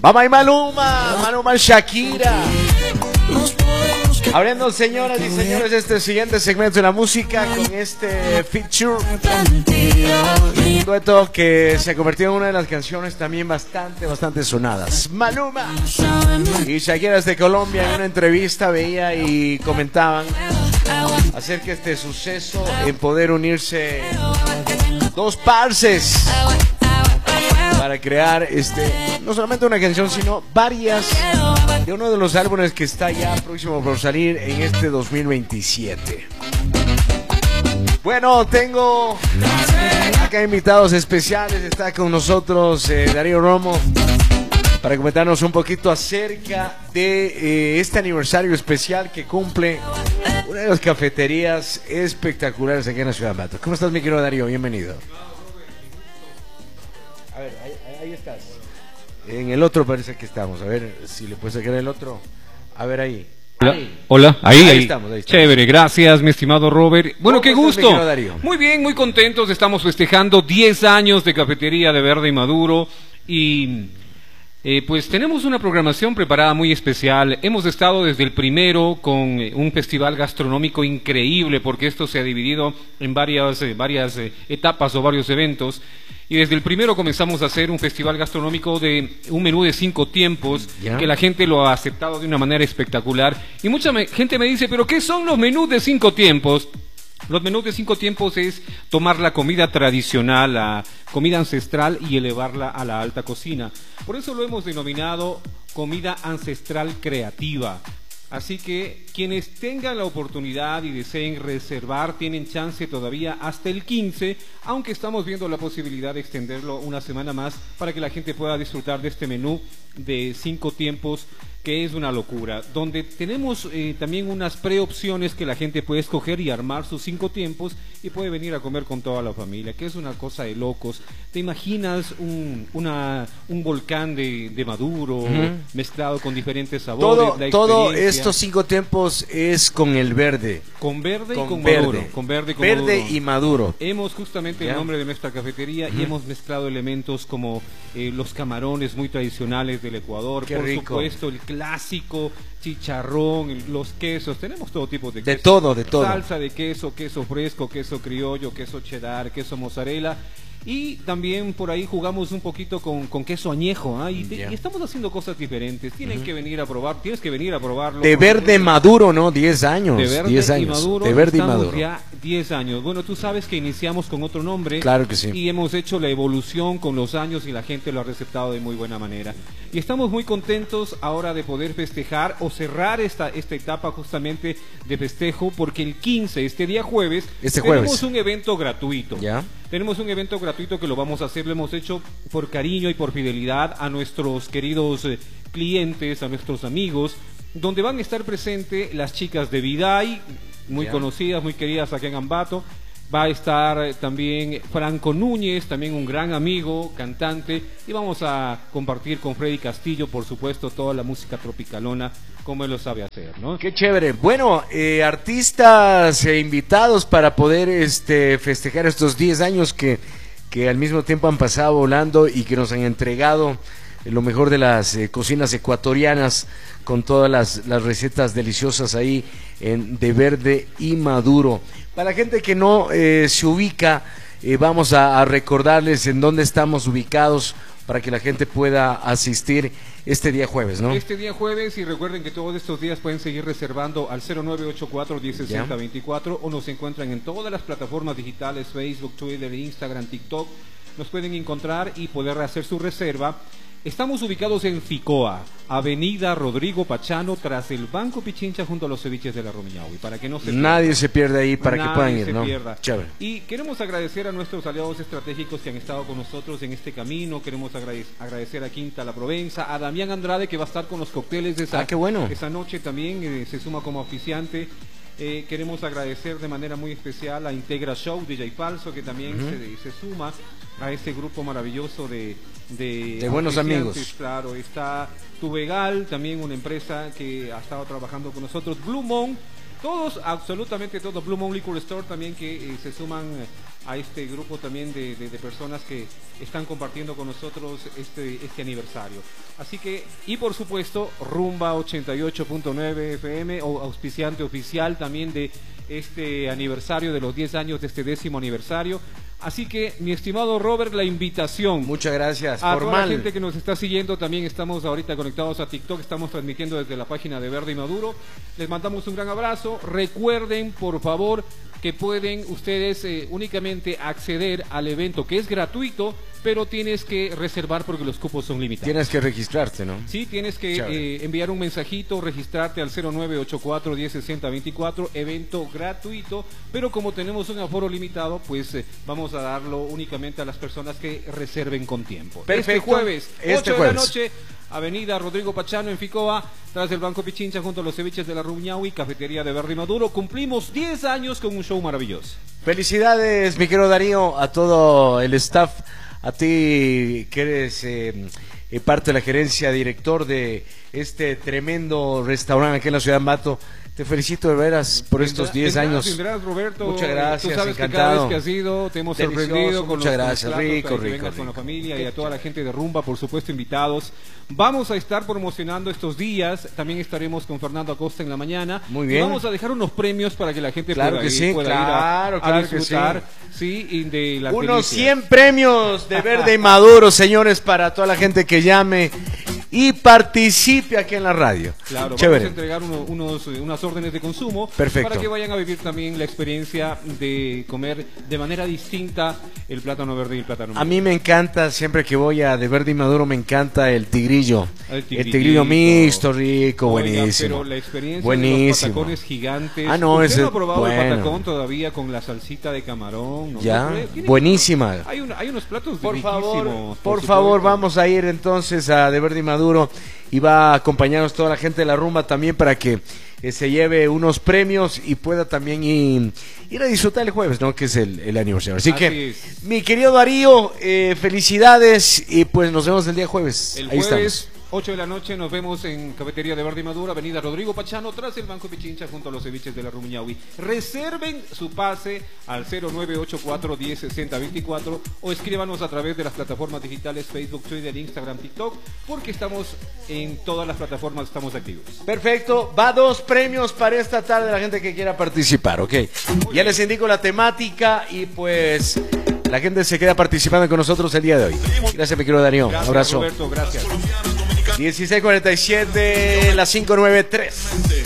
Mamá y Maluma Shakira. Abriendo, señoras y señores, este siguiente segmento de la música con este feature. Un dueto que se ha convertido en una de las canciones también bastante sonadas. Maluma y Shakira de Colombia. En una entrevista veía y comentaban acerca de este suceso en poder unirse dos parces para crear no solamente una canción, sino varias de uno de los álbumes que está ya próximo por salir en este 2027. Bueno, tengo acá invitados especiales. Está con nosotros Darío Romo para comentarnos un poquito acerca de este aniversario especial que cumple una de las cafeterías espectaculares aquí en la ciudad de Ambato. ¿Cómo estás, mi querido Darío? Bienvenido. A ver, ahí estás. En el otro parece que estamos. A ver si le puedes sacar el otro. A ver ahí. Hola. Ahí estamos. Chévere, gracias, mi estimado Robert. Bueno, qué gusto. Muy bien, muy contentos. Estamos festejando 10 años de Cafetería de Verde y Maduro. Y pues tenemos una programación preparada muy especial. Hemos estado desde el primero con un festival gastronómico increíble, porque esto se ha dividido en varias etapas o varios eventos. Y desde el primero comenzamos a hacer un festival gastronómico de un menú de 5 tiempos, que la gente lo ha aceptado de una manera espectacular. Y mucha gente me dice, ¿pero qué son los menús de 5 tiempos? Los menús de 5 tiempos es tomar la comida tradicional, la comida ancestral, y elevarla a la alta cocina. Por eso lo hemos denominado comida ancestral creativa. Así que quienes tengan la oportunidad y deseen reservar tienen chance todavía hasta el 15, aunque estamos viendo la posibilidad de extenderlo una semana más para que la gente pueda disfrutar de este menú de 5 tiempos, que es una locura, donde tenemos también unas preopciones que la gente puede escoger y armar sus 5 tiempos y puede venir a comer con toda la familia, que es una cosa de locos. ¿Te imaginas un volcán de Maduro mezclado con diferentes sabores? Todo estos 5 tiempos es con el verde. Con verde y con maduro. Con verde y maduro. Hemos justamente el nombre de nuestra cafetería y hemos mezclado elementos como los camarones muy tradicionales del Ecuador. Qué por rico. Supuesto, el clásico chicharrón, los quesos. Tenemos todo tipo de quesos. De todo. Salsa de queso, queso fresco, queso criollo, queso cheddar, queso mozzarella. Y también por ahí jugamos un poquito con queso añejo, ¿eh? Y estamos haciendo cosas diferentes. Tienes que venir a probarlo. De verde maduro, ¿no? 10 años. De verde 10 años. Y maduro. De verde y estamos maduro. Ya 10 años. Bueno, tú sabes que iniciamos con otro nombre. Claro que sí. Y hemos hecho la evolución con los años y la gente lo ha receptado de muy buena manera. Y estamos muy contentos ahora de poder festejar o cerrar esta etapa justamente de festejo, porque el 15, este día jueves, tenemos un evento gratuito. ¿Ya? Tenemos un evento gratuito que lo vamos a hacer, lo hemos hecho por cariño y por fidelidad a nuestros queridos clientes, a nuestros amigos, donde van a estar presentes las chicas de Viday, muy conocidas, muy queridas aquí en Ambato. Va a estar también Franco Núñez, también un gran amigo, cantante, y vamos a compartir con Freddy Castillo, por supuesto, toda la música tropicalona, como él lo sabe hacer, ¿no? Qué chévere. Bueno, artistas invitados para poder festejar estos 10 años que al mismo tiempo han pasado volando y que nos han entregado lo mejor de las cocinas ecuatorianas, con todas las recetas deliciosas ahí de verde y maduro. Para la gente que no se ubica, vamos a recordarles en dónde estamos ubicados para que la gente pueda asistir este día jueves, ¿no? Este día jueves, y recuerden que todos estos días pueden seguir reservando al 0984-1060-24 o nos encuentran en todas las plataformas digitales, Facebook, Twitter, Instagram, TikTok. Nos pueden encontrar y poder hacer su reserva. Estamos ubicados en Ficoa, Avenida Rodrigo Pachano, tras el Banco Pichincha, junto a los ceviches de la Romiñahui, para que no se nadie se pierda ahí, para que puedan ir, ¿no? Chévere. Y queremos agradecer a nuestros aliados estratégicos que han estado con nosotros en este camino. Queremos agradecer a Quinta La Provenza, a Damián Andrade, que va a estar con los cócteles de qué bueno. Esa noche también, se suma como oficiante. Queremos agradecer de manera muy especial a Integra Show, DJ Falso, que también se suma a este grupo maravilloso de buenos amigos. Claro, está Tuvegal, también una empresa que ha estado trabajando con nosotros, Blue Moon, absolutamente todos, Blue Moon Liquor Store también, que se suman a este grupo también de personas que están compartiendo con nosotros este aniversario. Así que, y por supuesto, Rumba 88.9 FM, o auspiciante oficial también de este aniversario, de los 10 años de este 10º aniversario. Así que, mi estimado Robert, la invitación. Muchas gracias. A toda la gente que nos está siguiendo, también estamos ahorita conectados a TikTok, estamos transmitiendo desde la página de Verde y Maduro. Les mandamos un gran abrazo. Recuerden, por favor, que pueden ustedes únicamente acceder al evento, que es gratuito, pero tienes que reservar porque los cupos son limitados. Tienes que registrarte, ¿no? Sí, tienes que enviar un mensajito, registrarte al 0984-1060-24, evento gratuito, pero como tenemos un aforo limitado, pues vamos a darlo únicamente a las personas que reserven con tiempo. Perfecto. Este jueves, 8 de la noche, Avenida Rodrigo Pachano en Ficoa, tras el Banco Pichincha, junto a los ceviches de la Rumiñahui, cafetería de Verde y Maduro. Cumplimos 10 años con un show maravilloso. Felicidades, mi querido Darío, a todo el staff, a ti que eres parte de la gerencia, director de este tremendo restaurante aquí en la ciudad de Ambato. Te felicito de veras por estos 10 años. Tendrás, Roberto. Muchas gracias, tú sabes encantado. Que cada vez que has ido te hemos sorprendido con muchas los gracias, platos, rico, que vengas con la familia y a toda la gente de Rumba, por supuesto, invitados. Vamos a estar promocionando estos días. También estaremos con Fernando Acosta en la mañana. Muy bien. Y vamos a dejar unos premios para que la gente pueda ir a disfrutar. Sí, de las unos delicias. 100 premios de Verde y Maduro, señores, para toda la gente que llame y participe aquí en la radio. Claro, chévere. Vamos a entregar unas órdenes de consumo. Perfecto. Para que vayan a vivir también la experiencia de comer de manera distinta el plátano verde y el plátano maduro. A mí me encanta, siempre que voy a de Verde y Maduro, me encanta el tigrillo. El tigrillo mixto, rico, buenísimo. Pero la experiencia buenísimo. de los patacones gigantes. No, ¿Usted ese no ha probado bueno. el patacón todavía con la salsita de camarón? ¿No? Ya, buenísima. Hay unos platos por riquísimos. Por favor, vamos a ir entonces a de Verde y Maduro y va a acompañarnos toda la gente de la rumba también para que se lleve unos premios y pueda también ir a disfrutar el jueves, ¿no? Que es el aniversario. Así que, mi querido Darío, felicidades y pues nos vemos el día jueves. El Ahí jueves, estamos. 8 de la noche, nos vemos en Cafetería de Verde y Maduro, Avenida Rodrigo Pachano, tras el Banco Pichincha, junto a los ceviches de la Rumiñahui. Reserven su pase al 0984-1060-24 o escríbanos a través de las plataformas digitales Facebook, Twitter, Instagram, TikTok, porque estamos en todas las plataformas, estamos activos. Perfecto, va 2 premios para esta tarde, la gente que quiera participar, ¿ok? Ya les indico la temática y pues la gente se queda participando con nosotros el día de hoy. Gracias, mi querido Darío. Gracias, abrazo. Roberto, gracias. 16:47, las 5:93.